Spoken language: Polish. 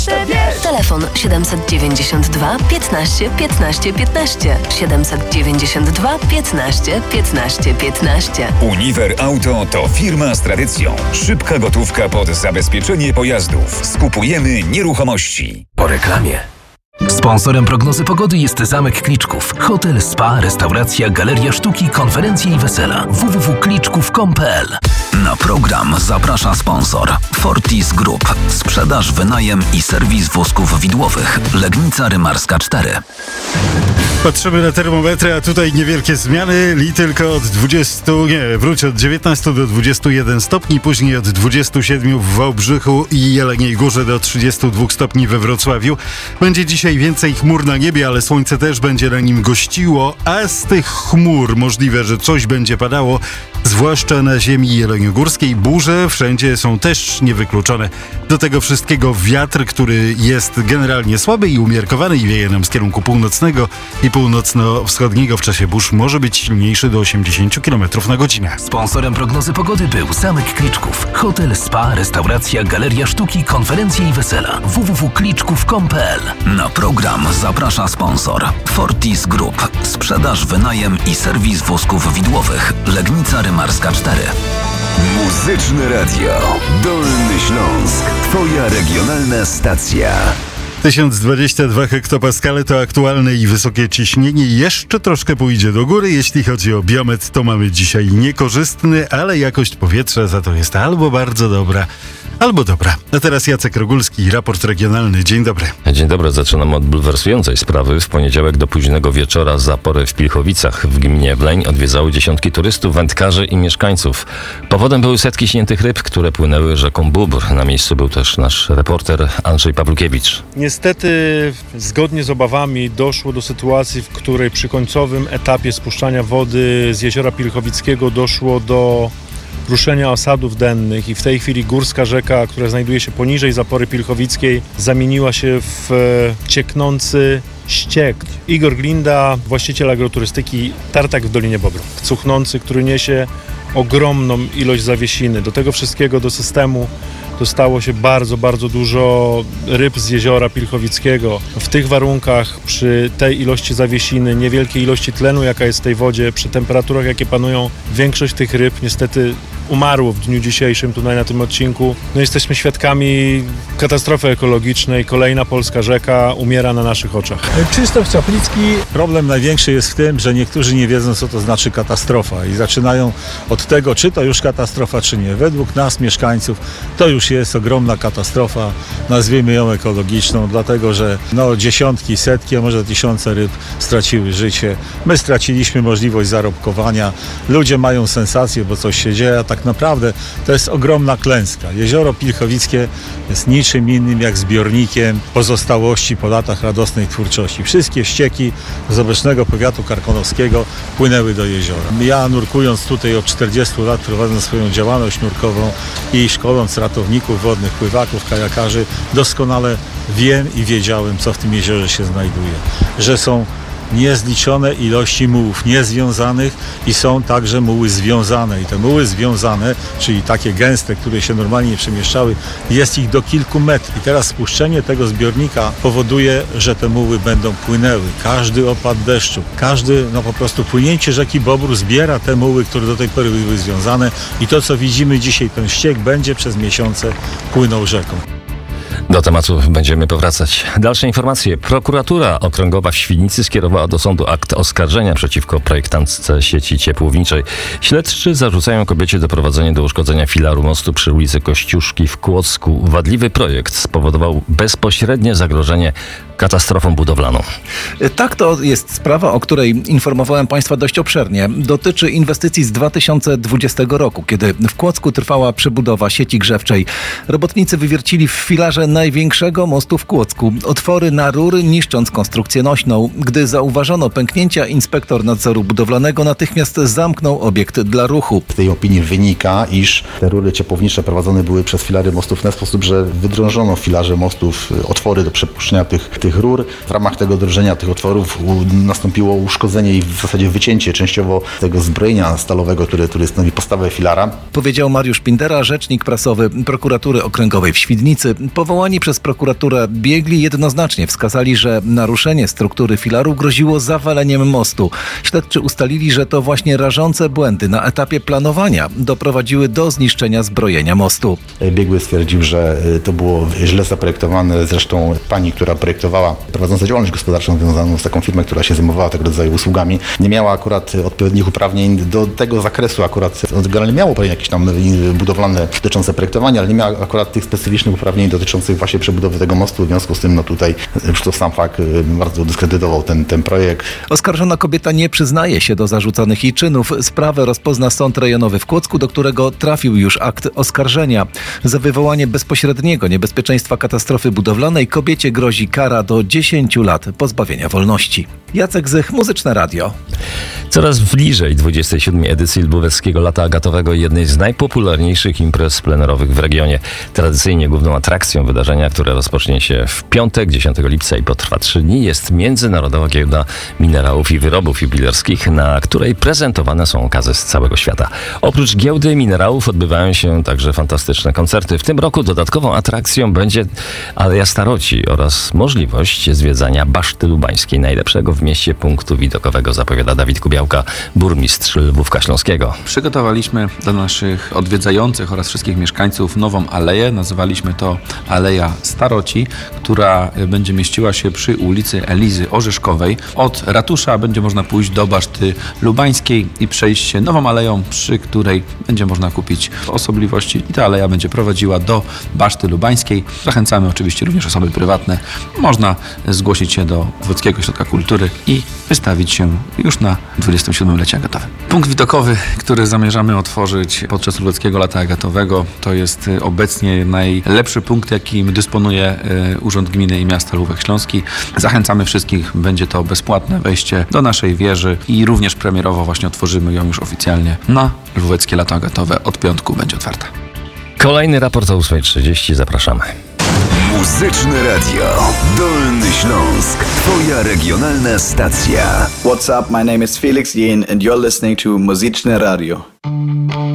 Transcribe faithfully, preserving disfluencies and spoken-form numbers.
Telefon siedemset dziewięćdziesiąt dwa piętnaście piętnaście piętnaście. siedemset dziewięćdziesiąt dwa piętnaście piętnaście piętnaście. Uniwer Auto to firma z tradycją. Szybka gotówka pod zabezpieczenie pojazdów. Skupujemy nieruchomości. Po reklamie. Sponsorem prognozy pogody jest Zamek Kliczków. Hotel, spa, restauracja, galeria sztuki, konferencje i wesela. w w w kropka kliczków kropka com kropka p l. Na program zaprasza sponsor Fortis Group. Sprzedaż, wynajem i serwis wózków widłowych. Legnica Rymarska cztery. Patrzymy na termometry, a tutaj niewielkie zmiany. Li tylko od dwudziestu, nie, wróć od dziewiętnastu do dwudziestu jeden stopni, później od dwudziestu siedmiu w Wałbrzychu i Jeleniej Górze do trzydziestu dwóch stopni we Wrocławiu. Będzie dzisiaj więcej chmur na niebie, ale słońce też będzie na nim gościło, a z tych chmur możliwe, że coś będzie padało, zwłaszcza na ziemi jeleniogórskiej. Burze wszędzie są też niewykluczone. Do tego wszystkiego wiatr, który jest generalnie słaby i umiarkowany i wieje nam z kierunku północnego i północno-wschodniego w czasie burz, może być silniejszy do osiemdziesięciu kilometrów na godzinę. Sponsorem prognozy pogody był Zamek Kliczków. Hotel, spa, restauracja, galeria sztuki, konferencje i wesela. w w w kropka kliczków kropka com kropka p l. Na program zaprasza sponsor Fortis Group. Sprzedaż, wynajem i serwis wózków widłowych. Legnica Rymarska cztery. Muzyczne Radio Dolny Śląsk. Twoja regionalna stacja. tysiąc dwadzieścia dwa hektopaskale to aktualne i wysokie ciśnienie. Jeszcze troszkę pójdzie do góry. Jeśli chodzi o biometr, to mamy dzisiaj niekorzystny, ale jakość powietrza za to jest albo bardzo dobra, albo dobra. A teraz Jacek Rogulski, raport regionalny. Dzień dobry. Dzień dobry. Zaczynam od bulwersującej sprawy. W poniedziałek do późnego wieczora zapory w Pilchowicach w gminie Wleń odwiedzały dziesiątki turystów, wędkarzy i mieszkańców. Powodem były setki śniętych ryb, które płynęły rzeką Bóbr. Na miejscu był też nasz reporter Andrzej Pawlukiewicz. Niestety, zgodnie z obawami, doszło do sytuacji, w której przy końcowym etapie spuszczania wody z jeziora Pilchowickiego doszło do ruszenia osadów dennych i w tej chwili górska rzeka, która znajduje się poniżej zapory pilchowickiej, zamieniła się w cieknący ściek. Igor Glinda, właściciel agroturystyki Tartak w Dolinie Bobrów, cuchnący, który niesie ogromną ilość zawiesiny. Do tego wszystkiego, do systemu dostało się bardzo, bardzo dużo ryb z jeziora Pilchowickiego. W tych warunkach, przy tej ilości zawiesiny, niewielkiej ilości tlenu, jaka jest w tej wodzie, przy temperaturach, jakie panują, większość tych ryb niestety umarło w dniu dzisiejszym tutaj na tym odcinku. No jesteśmy świadkami katastrofy ekologicznej. Kolejna polska rzeka umiera na naszych oczach. Krzysztof Czaplicki. Problem największy jest w tym, że niektórzy nie wiedzą, co to znaczy katastrofa i zaczynają od tego, czy to już katastrofa, czy nie. Według nas, mieszkańców, to już jest ogromna katastrofa, nazwijmy ją ekologiczną, dlatego że no, dziesiątki, setki, a może tysiące ryb straciły życie. My straciliśmy możliwość zarobkowania. Ludzie mają sensację, bo coś się dzieje, a tak naprawdę to jest ogromna klęska. Jezioro Pilchowickie jest niczym innym jak zbiornikiem pozostałości po latach radosnej twórczości. Wszystkie ścieki z obecnego powiatu karkonoskiego płynęły do jeziora. Ja, nurkując tutaj od czterdziestu lat, prowadząc swoją działalność nurkową i szkoląc ratowników wodnych, pływaków, kajakarzy, doskonale wiem i wiedziałem, co w tym jeziorze się znajduje. Że są niezliczone ilości mułów niezwiązanych i są także muły związane. I te muły związane, czyli takie gęste, które się normalnie nie przemieszczały, jest ich do kilku metrów. I teraz spuszczenie tego zbiornika powoduje, że te muły będą płynęły. Każdy opad deszczu, każdy, no po prostu płynięcie rzeki Bobru zbiera te muły, które do tej pory były związane i to, co widzimy dzisiaj, ten ściek będzie przez miesiące płynął rzeką. Do tematu będziemy powracać. Dalsze informacje. Prokuratura Okręgowa w Świdnicy skierowała do sądu akt oskarżenia przeciwko projektantce sieci ciepłowniczej. Śledczy zarzucają kobiecie doprowadzenie do uszkodzenia filaru mostu przy ulicy Kościuszki w Kłodzku. Wadliwy projekt spowodował bezpośrednie zagrożenie katastrofą budowlaną. Tak, to jest sprawa, o której informowałem Państwa dość obszernie. Dotyczy inwestycji z dwa tysiące dwudziestego roku, kiedy w Kłodzku trwała przebudowa sieci grzewczej. Robotnicy wywiercili w filarze największego mostu w Kłodzku otwory na rury, niszcząc konstrukcję nośną. Gdy zauważono pęknięcia, inspektor nadzoru budowlanego natychmiast zamknął obiekt dla ruchu. Z tej opinii wynika, iż te rury ciepłownicze prowadzone były przez filary mostów w ten sposób, że wydrążono w filarze mostów otwory do przepuszczenia tych, tych rur. W ramach tego drążenia tych otworów nastąpiło uszkodzenie i w zasadzie wycięcie częściowo tego zbrojenia stalowego, które, które stanowi podstawę filara. Powiedział Mariusz Pindera, rzecznik prasowy Prokuratury Okręgowej w Świdnicy. Powołanie Powołani przez prokuraturę biegli jednoznacznie wskazali, że naruszenie struktury filaru groziło zawaleniem mostu. Śledczy ustalili, że to właśnie rażące błędy na etapie planowania doprowadziły do zniszczenia zbrojenia mostu. Biegły stwierdził, że to było źle zaprojektowane. Zresztą pani, która projektowała, prowadząca działalność gospodarczą związaną z taką firmą, która się zajmowała tego rodzaju usługami, nie miała akurat odpowiednich uprawnień do tego zakresu. Akurat generalnie miało pewnie jakieś tam budowlane dotyczące projektowania, ale nie miała akurat tych specyficznych uprawnień dotyczących właśnie przebudowy tego mostu. W związku z tym no tutaj już to sam fakt bardzo dyskredytował ten, ten projekt. Oskarżona kobieta nie przyznaje się do zarzucanych jej czynów. Sprawę rozpozna Sąd Rejonowy w Kłodzku, do którego trafił już akt oskarżenia. Za wywołanie bezpośredniego niebezpieczeństwa katastrofy budowlanej kobiecie grozi kara do dziesięciu lat pozbawienia wolności. Jacek Zych, Muzyczne Radio. Coraz bliżej dwudziestej siódmej edycji Lubowskiego Lata Agatowego, jednej z najpopularniejszych imprez plenerowych w regionie. Tradycyjnie główną atrakcją wydarzenia, które rozpocznie się w piątek, dziesiątego lipca i potrwa trzy dni, jest Międzynarodowa Giełda Minerałów i Wyrobów Jubilerskich, na której prezentowane są okazy z całego świata. Oprócz giełdy minerałów odbywają się także fantastyczne koncerty. W tym roku dodatkową atrakcją będzie Aleja Staroci oraz możliwość zwiedzania Baszty Lubańskiej, najlepszego w mieście punktu widokowego, zapowiada Dawid Kubiałka, burmistrz Lwówka Śląskiego. Przygotowaliśmy dla naszych odwiedzających oraz wszystkich mieszkańców nową aleję. Nazywaliśmy to Aleja Staroci, która będzie mieściła się przy ulicy Elizy Orzeszkowej. Od ratusza będzie można pójść do Baszty Lubańskiej i przejść się nową aleją, przy której będzie można kupić osobliwości i ta aleja będzie prowadziła do Baszty Lubańskiej. Zachęcamy oczywiście również osoby prywatne. Można zgłosić się do Wojewódzkiego Ośrodka Kultury i wystawić się już na dwudziestym siódmym Lecie Agatowym. Punkt widokowy, który zamierzamy otworzyć podczas Lubelskiego Lata Agatowego, to jest obecnie najlepszy punkt, jakim dysponuje Urząd Gminy i Miasta Lwówek Śląski. Zachęcamy wszystkich, będzie to bezpłatne wejście do naszej wieży i również premierowo właśnie otworzymy ją już oficjalnie na Lwóweckie Lato Agatowe. Od piątku będzie otwarta. Kolejny raport o ósmej trzydzieści. Zapraszamy. Muzyczne Radio. Dolny Śląsk. Twoja regionalna stacja. What's up? My name is Felix Yin and you're listening to Muzyczne Radio.